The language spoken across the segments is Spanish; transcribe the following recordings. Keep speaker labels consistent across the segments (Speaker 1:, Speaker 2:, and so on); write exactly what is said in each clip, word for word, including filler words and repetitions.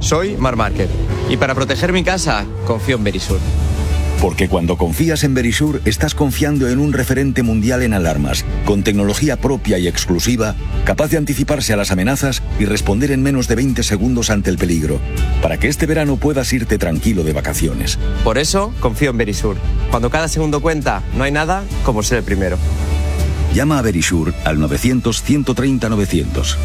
Speaker 1: Soy Marc Márquez y para proteger mi casa confío en Verisur.
Speaker 2: Porque cuando confías en Verisur, estás confiando en un referente mundial en alarmas, con tecnología propia y exclusiva, capaz de anticiparse a las amenazas y responder en menos de veinte segundos ante el peligro, para que este verano puedas irte tranquilo de vacaciones.
Speaker 1: Por eso confío en Verisur. Cuando cada segundo cuenta, no hay nada como ser el primero.
Speaker 2: Llama a Verisur al novecientos, ciento treinta, novecientos.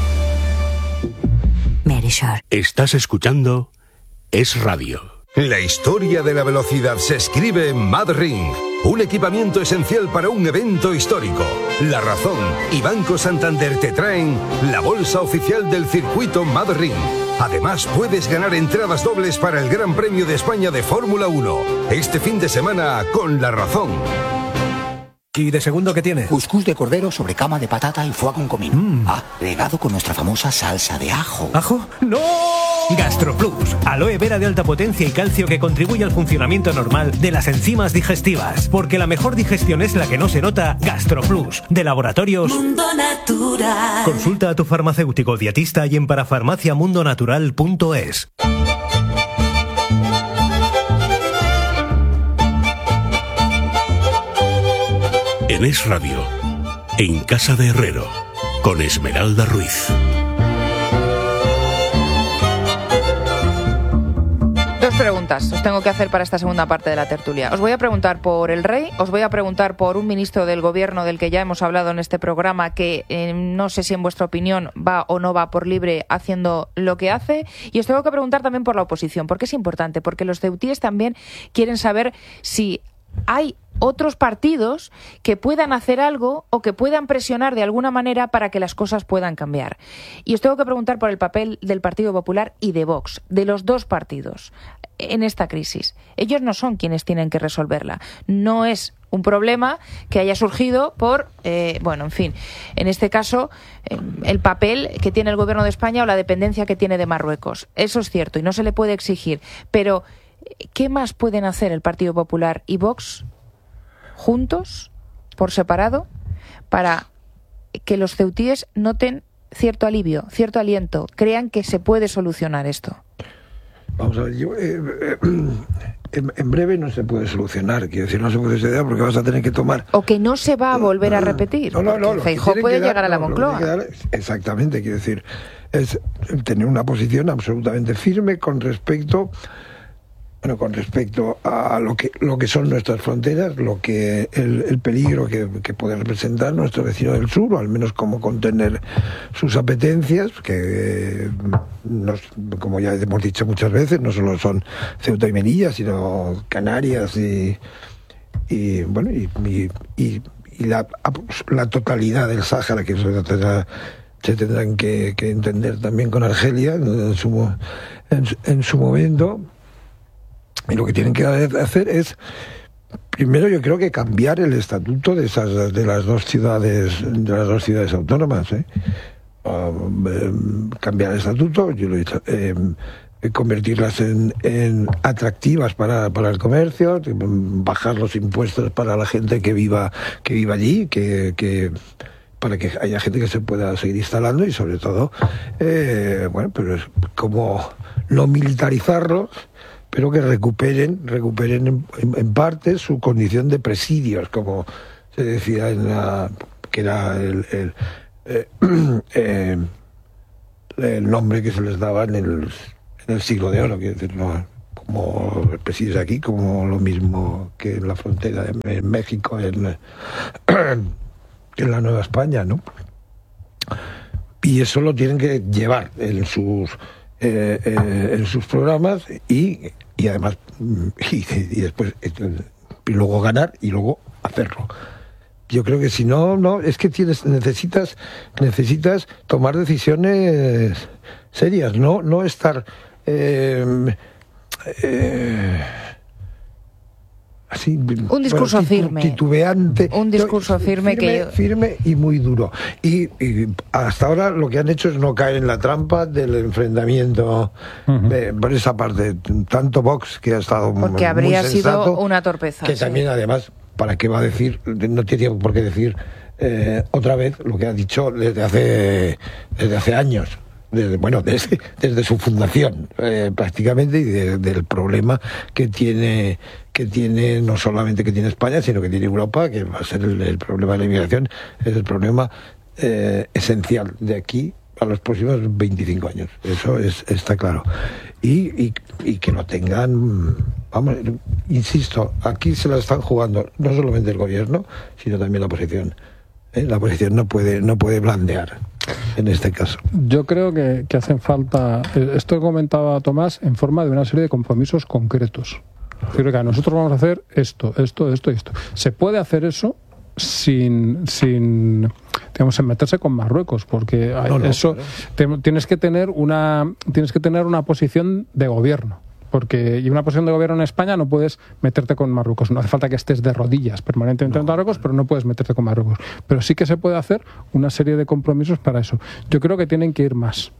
Speaker 3: Verisur.
Speaker 4: Estás escuchando Es Radio.
Speaker 5: La historia de la velocidad se escribe en MadRing, un equipamiento esencial para un evento histórico. La Razón y Banco Santander te traen la bolsa oficial del circuito MadRing. Además, puedes ganar entradas dobles para el Gran Premio de España de Fórmula uno, este fin de semana con La Razón.
Speaker 6: ¿Y de segundo qué tiene?
Speaker 7: Cuscús de cordero sobre cama de patata y foie con comino.
Speaker 6: Mm.
Speaker 7: Ah, regado con nuestra famosa salsa de ajo.
Speaker 6: ¿Ajo? ¡No! GastroPlus, aloe vera de alta potencia y calcio que contribuye al funcionamiento normal de las enzimas digestivas. Porque la mejor digestión es la que no se nota. GastroPlus, de Laboratorios
Speaker 3: Mundo Natural.
Speaker 6: Consulta a tu farmacéutico dietista y en parafarmacia mundo natural punto es.
Speaker 4: En Es Radio, en Casa de Herrero, con Esmeralda Ruiz.
Speaker 8: Dos preguntas os tengo que hacer para esta segunda parte de la tertulia. Os voy a preguntar por el rey, os voy a preguntar por un ministro del gobierno del que ya hemos hablado en este programa que eh, no sé si en vuestra opinión va o no va por libre haciendo lo que hace, y os tengo que preguntar también por la oposición, porque es importante, porque los ceutíes también quieren saber si hay otros partidos que puedan hacer algo o que puedan presionar de alguna manera para que las cosas puedan cambiar. Y os tengo que preguntar por el papel del Partido Popular y de Vox, de los dos partidos, en esta crisis. Ellos no son quienes tienen que resolverla. No es un problema que haya surgido por, eh, bueno, en fin, en este caso, eh, el papel que tiene el Gobierno de España o la dependencia que tiene de Marruecos. Eso es cierto y no se le puede exigir. Pero, ¿qué más pueden hacer el Partido Popular y Vox juntos, por separado, para que los ceutíes noten cierto alivio, cierto aliento, crean que se puede solucionar esto?
Speaker 9: Vamos a ver, yo, eh, eh, en, en breve no se puede solucionar, quiero decir, no se puede solucionar porque vas a tener que tomar...
Speaker 8: O que no se va a volver a repetir,
Speaker 9: no, no, no, no,
Speaker 8: Feijóo puede
Speaker 9: dar,
Speaker 8: llegar a la
Speaker 9: no,
Speaker 8: Moncloa.
Speaker 9: Dar, exactamente, quiero decir, es tener una posición absolutamente firme con respecto... Bueno, con respecto a lo que lo que son nuestras fronteras, lo que el, el peligro que, que puede representar nuestro vecino del sur, o al menos cómo contener sus apetencias, que nos, como ya hemos dicho muchas veces, no solo son Ceuta y Melilla, sino Canarias y, y bueno y, y, y, y la, la totalidad del Sáhara, que se tendrá, se tendrán que, que entender también con Argelia en su, en, en su momento. Y lo que tienen que hacer es, primero yo creo que cambiar el estatuto de esas de las dos ciudades de las dos ciudades autónomas, ¿eh? Uh, eh, cambiar el estatuto, yo lo he dicho, eh, convertirlas en, en atractivas para, para el comercio, bajar los impuestos para la gente que viva que viva allí, que, que para que haya gente que se pueda seguir instalando y sobre todo, eh, bueno, pero es como no militarizarlos, pero que recuperen recuperen en, en, en parte su condición de presidios, como se decía en la que era el el, eh, eh, el nombre que se les daba en el, en el siglo de oro, quiero decir, ¿no? Como presidios aquí, como lo mismo que en la frontera de en México, en, en la Nueva España, ¿no? Y eso lo tienen que llevar en sus Eh, eh, en sus programas y, y además y, y después y luego ganar y luego hacerlo. Yo creo que si no, no, es que tienes, necesitas, necesitas tomar decisiones serias, no, no estar eh, eh, así,
Speaker 8: un discurso
Speaker 9: bueno,
Speaker 8: firme,
Speaker 9: titubeante,
Speaker 8: un discurso firme,
Speaker 9: firme,
Speaker 8: que
Speaker 9: firme y muy duro. Y, y hasta ahora lo que han hecho es no caer en la trampa del enfrentamiento. Uh-huh. de, por esa parte, tanto Vox, que ha estado
Speaker 8: porque
Speaker 9: muy
Speaker 8: habría
Speaker 9: sensato,
Speaker 8: sido una torpeza,
Speaker 9: que sí. También además, ¿para qué va a decir? No tiene por qué decir eh, otra vez lo que ha dicho desde hace desde hace años. desde, bueno, desde, desde su fundación eh, prácticamente, y de, del problema que tiene que tiene no solamente que tiene España, sino que tiene Europa, que va a ser el, el problema de la inmigración, es el problema eh, esencial de aquí a los próximos veinticinco años. Eso es, está claro. Y, y, y que lo tengan, vamos, insisto, aquí se la están jugando no solamente el gobierno, sino también la oposición. ¿Eh? La oposición no puede, no puede blandear en este caso.
Speaker 10: Yo creo que, que hacen falta, esto que comentaba Tomás, en forma de una serie de compromisos concretos. Creo que nosotros vamos a hacer esto, esto, esto y esto. Se puede hacer eso sin, sin digamos, en meterse con Marruecos, porque no, no, eso claro. te, tienes que tener una tienes que tener una posición de gobierno, porque y una posición de gobierno en España no puedes meterte con Marruecos. No hace falta que estés de rodillas permanentemente no, en Marruecos, pero no puedes meterte con Marruecos. Pero sí que se puede hacer una serie de compromisos para eso. Yo creo que tienen que ir más.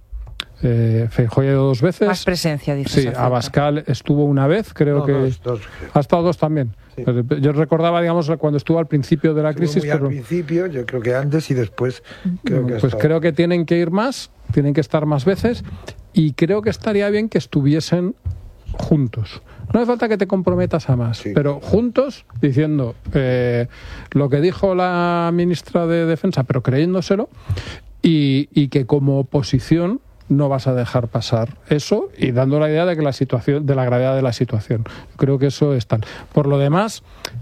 Speaker 10: Eh, Feijóo ha ido dos veces.
Speaker 8: Más presencia, dices.
Speaker 10: Sí, Abascal estuvo una vez, creo no, que
Speaker 9: dos, dos.
Speaker 10: Ha estado dos también. Sí. Yo recordaba, digamos, cuando estuvo al principio de la estuvo crisis.
Speaker 9: Muy
Speaker 10: pero...
Speaker 9: al principio, yo creo que antes y después. Creo que
Speaker 10: pues estado... creo que tienen que ir más, tienen que estar más veces, y creo que estaría bien que estuviesen juntos. No hace falta que te comprometas a más, sí. pero juntos, diciendo eh, lo que dijo la ministra de Defensa, pero creyéndoselo, y, y que como oposición no vas a dejar pasar eso, y dando la idea de que la situación, de la gravedad de la situación. Creo que eso es tal. Por lo demás,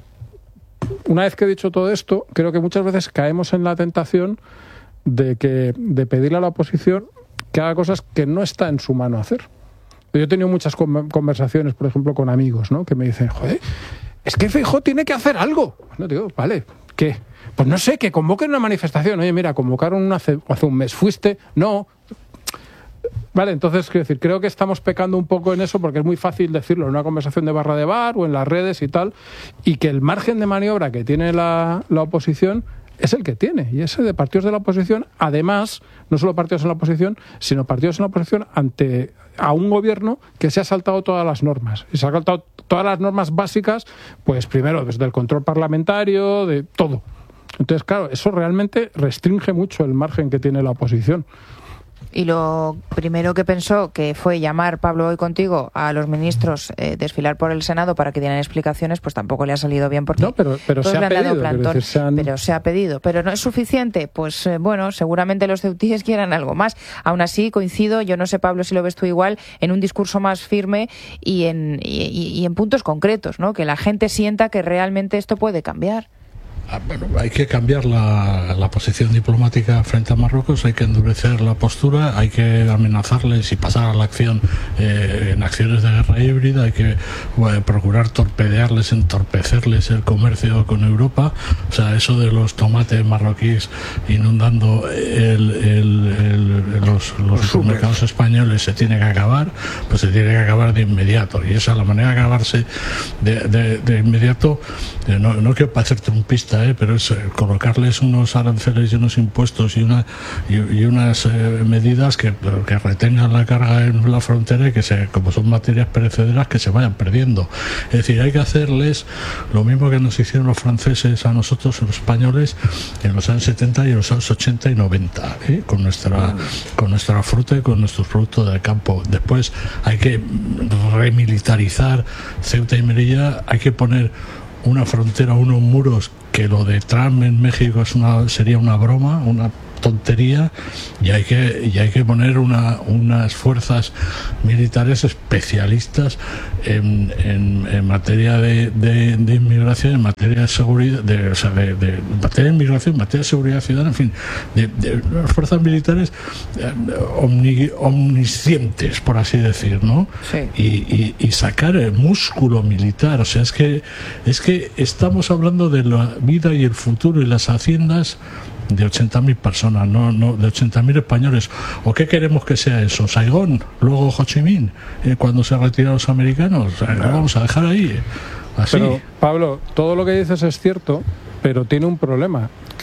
Speaker 10: una vez que he dicho todo esto, creo que muchas veces caemos en la tentación de que de pedirle a la oposición que haga cosas que no está en su mano hacer. Yo he tenido muchas conversaciones, por ejemplo, con amigos, ¿no? Que me dicen, joder, es que Feijóo tiene que hacer algo. No digo, vale, ¿qué? Pues no sé, que convoquen una manifestación. Oye, mira, convocaron una hace, hace un mes. ¿Fuiste? No. Vale, entonces, quiero decir, creo que estamos pecando un poco en eso, porque es muy fácil decirlo en una conversación de barra de bar o en las redes y tal, y que el margen de maniobra que tiene la, la oposición es el que tiene, y ese de partidos de la oposición, además, no solo partidos en la oposición, sino partidos en la oposición ante a un gobierno que se ha saltado todas las normas, y se ha saltado todas las normas básicas, pues primero desde el control parlamentario, de todo. Entonces, claro, eso realmente restringe mucho el margen que tiene la oposición.
Speaker 8: Y lo primero que pensó, que fue llamar, Pablo, hoy contigo, a los ministros, eh, desfilar por el Senado para que dieran explicaciones, pues tampoco le ha salido bien, porque
Speaker 10: no, pero, pero
Speaker 8: todos
Speaker 10: se
Speaker 8: le
Speaker 10: ha
Speaker 8: han dado
Speaker 10: pedido,
Speaker 8: plantón.
Speaker 10: Decir, se han...
Speaker 8: Pero se ha pedido. ¿Pero no es suficiente? Pues eh, bueno, seguramente los ceutíes quieran algo más. Aún así, coincido, yo no sé, Pablo, si lo ves tú igual, en un discurso más firme y en, y, y en puntos concretos, ¿no? Que la gente sienta que realmente esto puede cambiar.
Speaker 11: Bueno, hay que cambiar la, la posición diplomática frente a Marruecos, hay que endurecer la postura, hay que amenazarles y pasar a la acción eh, en acciones de guerra híbrida, hay que bueno, procurar torpedearles, entorpecerles el comercio con Europa. O sea, eso de los tomates marroquíes inundando el, el, el, los, los supermercados españoles se tiene que acabar, pues se tiene que acabar de inmediato, y esa es la manera de acabarse de, de, de inmediato. Eh, no, no quiero parecer trumpista, ¿eh? pero es eh, colocarles unos aranceles y unos impuestos y, una, y, y unas eh, medidas que, que retengan la carga en la frontera y que, se, como son materias perecederas, que se vayan perdiendo. Es decir, hay que hacerles lo mismo que nos hicieron los franceses a nosotros, los españoles, en los años setenta y en los años ochenta y noventa, ¿eh? con, nuestra, con nuestra fruta y con nuestros productos del campo. Después hay que remilitarizar Ceuta y Melilla, hay que poner una frontera, unos muros, que lo de Trump en México es una, sería una broma, una tontería, y hay que y hay que poner una, unas fuerzas militares especialistas en, en, en materia de, de, de inmigración, en materia de seguridad, de, o sea, de, de en materia de inmigración, en materia de seguridad ciudadana, en fin, de, de fuerzas militares eh, omni, omniscientes, por así decir, ¿no?
Speaker 8: Sí.
Speaker 11: Y, y, y sacar el músculo militar. O sea, es que es que estamos hablando de la vida y el futuro y las haciendas de ochenta mil personas, no, no de ochenta mil españoles. ¿O qué queremos que sea eso? ¿Saigón? ¿Luego Ho Chi Minh? Eh, cuando se retiran los americanos. O sea, no vamos a dejar ahí. Así.
Speaker 10: Pero, Pablo, todo lo que dices es cierto, pero tiene un problema, que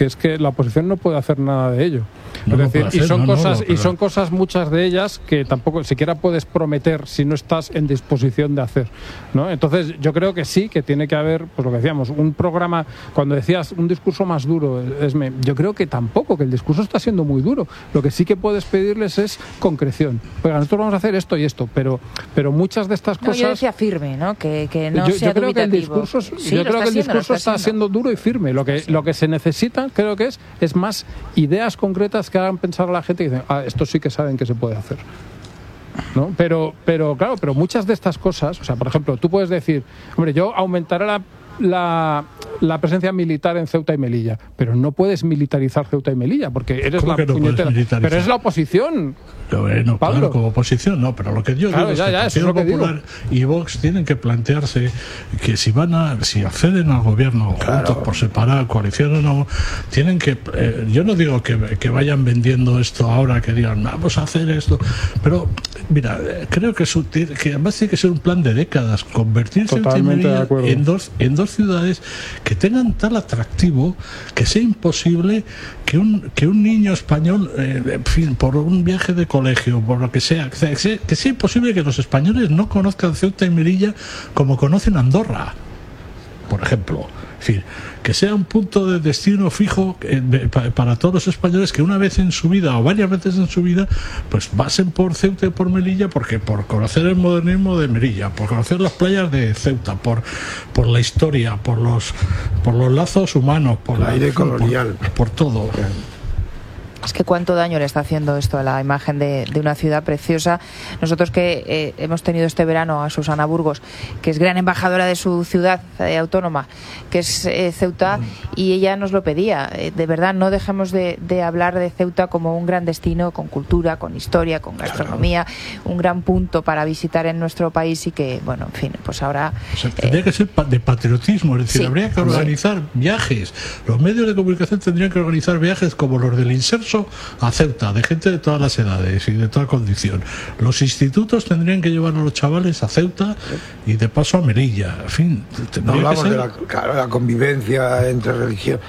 Speaker 10: que es que la oposición no puede hacer nada de ello.
Speaker 11: No
Speaker 10: es decir,
Speaker 11: hacer,
Speaker 10: y son
Speaker 11: no,
Speaker 10: cosas,
Speaker 11: no, pero...
Speaker 10: y son cosas muchas de ellas que tampoco siquiera puedes prometer si no estás en disposición de hacer, ¿no? Entonces yo creo que sí, que tiene que haber, pues lo que decíamos, un programa, cuando decías un discurso más duro, Esme, yo creo que tampoco, que el discurso está siendo muy duro. Lo que sí que puedes pedirles es concreción. Oiga, nosotros vamos a hacer esto y esto, pero, pero muchas de estas
Speaker 8: no,
Speaker 10: cosas...
Speaker 8: Yo decía firme, ¿no? Que, que no
Speaker 10: yo,
Speaker 8: sea
Speaker 10: yo creo que el
Speaker 8: dubitativo.
Speaker 10: discurso,
Speaker 8: Sí,
Speaker 10: yo creo que el
Speaker 8: siendo,
Speaker 10: discurso
Speaker 8: está,
Speaker 10: está siendo duro y firme. Lo que, lo que se necesita, creo que es, es más ideas concretas que hagan pensar a la gente y dicen, ah, esto sí que saben que se puede hacer, ¿no? Pero, pero claro, pero muchas de estas cosas, o sea, por ejemplo, tú puedes decir, hombre, yo aumentaré la, la, la presencia militar en Ceuta y Melilla, pero no puedes militarizar Ceuta y Melilla porque eres la
Speaker 11: que no
Speaker 10: puñetera, pero es la oposición.
Speaker 11: Bueno,
Speaker 10: Pablo.
Speaker 11: claro, como oposición no, pero lo que yo
Speaker 10: claro,
Speaker 11: digo
Speaker 10: ya,
Speaker 11: es que
Speaker 10: ya,
Speaker 11: el Partido Popular y Vox tienen que plantearse que si van a, si acceden al gobierno claro. juntos por separar, coalición o no, tienen que, eh, yo no digo que, que vayan vendiendo esto ahora, que digan vamos a hacer esto, pero mira, creo que, su, que además tiene que ser un plan de décadas, convertirse en, en dos en dos ciudades que tengan tal atractivo que sea imposible que un que un niño español, eh, en fin, por un viaje de colegio, por lo que sea, que sea, que sea imposible que los españoles no conozcan Ceuta y Melilla como conocen Andorra, por ejemplo. Es decir, que sea un punto de destino fijo eh, para todos los españoles que una vez en su vida o varias veces en su vida pues pasen por Ceuta y por Melilla, porque por conocer el modernismo de Melilla, por conocer las playas de Ceuta, por por la historia, por los por los lazos humanos, por
Speaker 9: el aire colonial,
Speaker 11: por, por todo.
Speaker 8: Es que cuánto daño le está haciendo esto a la imagen de, de una ciudad preciosa. Nosotros que eh, hemos tenido este verano a Susana Burgos, que es gran embajadora de su ciudad eh, autónoma, que es eh, Ceuta, y ella nos lo pedía. Eh, de verdad, no dejemos de, de hablar de Ceuta como un gran destino, con cultura, con historia, con gastronomía, un gran punto para visitar en nuestro país y que, bueno, en fin, pues ahora...
Speaker 11: O sea, tendría eh, que ser de patriotismo, es decir, sí, habría que organizar sí. viajes. Los medios de comunicación tendrían que organizar viajes como los del Inserso a Ceuta, de gente de todas las edades y de toda condición. Los institutos tendrían que llevar a los chavales a Ceuta y de paso a Melilla. En fin,
Speaker 9: no hablamos de la, claro, la convivencia entre religiones.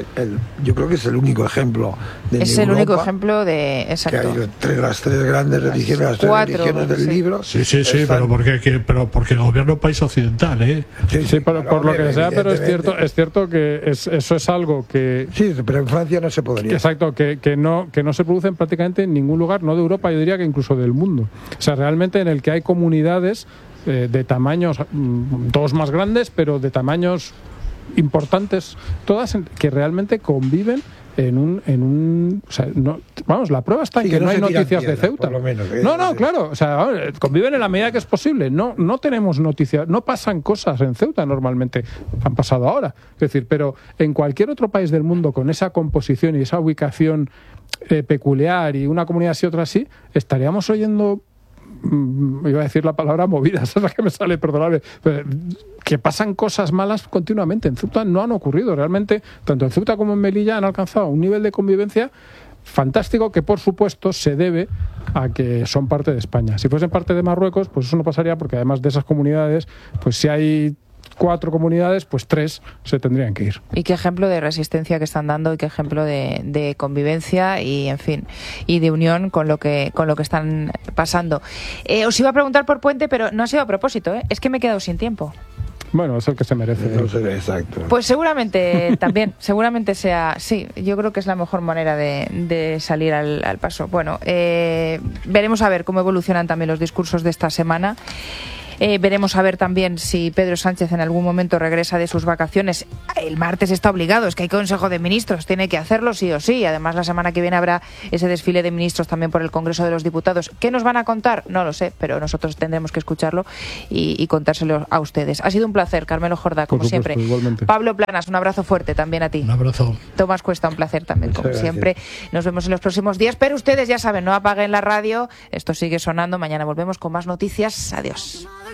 Speaker 9: Yo creo que es el único ejemplo de
Speaker 8: es el único ejemplo de exacto.
Speaker 9: Que hay entre las tres grandes religiones, las tres Cuatro, religiones del
Speaker 8: sí.
Speaker 9: libro.
Speaker 11: Sí, sí, sí, están... pero porque que, pero porque el gobierno país occidental, ¿eh?
Speaker 10: Sí, sí, sí por, claro, por lo que sea, pero es cierto, es cierto que es, eso es algo que
Speaker 9: sí, pero en Francia no se podría.
Speaker 10: Que, exacto, que, que no que no se producen prácticamente en ningún lugar, no de Europa, yo diría que incluso del mundo. O sea, realmente en el que hay comunidades eh, de tamaños, mmm, todos más grandes, pero de tamaños importantes, todas en, que realmente conviven en un en un o sea, no, vamos, la prueba está en sí, que, que no, no hay noticias piedras, de Ceuta.
Speaker 9: Por lo menos, ¿eh?
Speaker 10: No, no, claro, o sea, conviven en la medida que es posible. No no tenemos noticias, no pasan cosas en Ceuta normalmente, han pasado ahora. Es decir, pero en cualquier otro país del mundo con esa composición y esa ubicación eh, peculiar y una comunidad así otra así, estaríamos oyendo iba a decir la palabra movidas, es la que me sale, perdonadme, que pasan cosas malas continuamente. En Ceuta no han ocurrido. Realmente, tanto en Ceuta como en Melilla han alcanzado un nivel de convivencia fantástico que, por supuesto, se debe a que son parte de España. Si fuesen parte de Marruecos, pues eso no pasaría, porque además de esas comunidades, pues si hay cuatro comunidades, pues tres se tendrían que ir.
Speaker 8: Y qué ejemplo de resistencia que están dando y qué ejemplo de, de convivencia y, en fin, y de unión con lo que con lo que están pasando. Eh, os iba a preguntar por Puente, pero no ha sido a propósito, ¿eh? Es que me he quedado sin tiempo.
Speaker 10: Bueno, es el que se merece.
Speaker 9: No sé, exacto.
Speaker 8: Pues seguramente también, seguramente sea, sí, yo creo que es la mejor manera de, de salir al, al paso. Bueno, eh, veremos a ver cómo evolucionan también los discursos de esta semana. Eh, veremos a ver también si Pedro Sánchez en algún momento regresa de sus vacaciones. El martes está obligado, es que hay Consejo de Ministros, tiene que hacerlo sí o sí. Además, la semana que viene habrá ese desfile de ministros también por el Congreso de los Diputados. ¿Qué nos van a contar? No lo sé, pero nosotros tendremos que escucharlo y, y contárselo a ustedes. Ha sido un placer, Carmelo Jordá, como
Speaker 10: supuesto,
Speaker 8: siempre.
Speaker 10: Igualmente.
Speaker 8: Pablo Planas, un abrazo fuerte también a ti.
Speaker 11: Un abrazo.
Speaker 8: Tomás Cuesta, un placer también,
Speaker 9: Muchas
Speaker 8: como
Speaker 9: gracias.
Speaker 8: siempre. Nos vemos en los próximos días, pero ustedes ya saben, no apaguen la radio. Esto sigue sonando. Mañana volvemos con más noticias. Adiós.